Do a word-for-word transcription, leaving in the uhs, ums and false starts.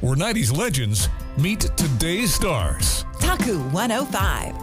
where nineties legends meet today's stars. Taku one oh five.